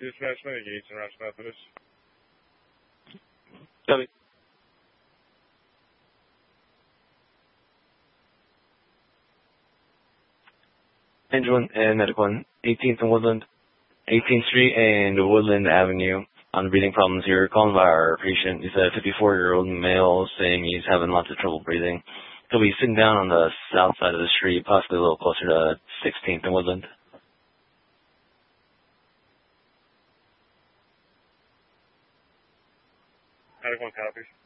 Dispatch Gates and Rush Methodist. Copy. Angel and Medical 1, 18th and Woodland, 18th Street and Woodland Avenue. On breathing problems here, calling by our patient. He's a 54-year-old male saying he's having lots of trouble breathing. He'll be sitting down on the south side of the street, possibly a little closer to 16th and Woodland. Medical 1 copies.